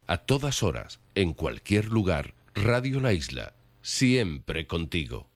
A todas horas, en cualquier lugar, Radio La Isla, siempre contigo.